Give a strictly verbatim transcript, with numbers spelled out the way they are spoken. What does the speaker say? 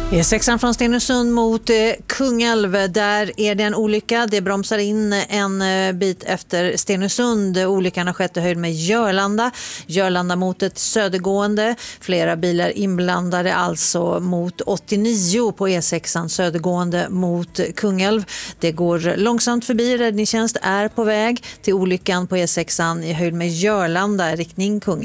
E sexan från Stenungsund mot eh, Kungälv, där är det en olycka. Det bromsar in en eh, bit efter Stenungsund. Olyckan har skett i höjd med Jörlanda. Jörlanda mot ett södergående. Flera bilar inblandade, alltså mot åttionio på E sexan södergående mot Kungälv. Det går långsamt förbi. Räddningstjänst är på väg till olyckan på E sexan i höjd med Jörlanda, riktning Kungälv.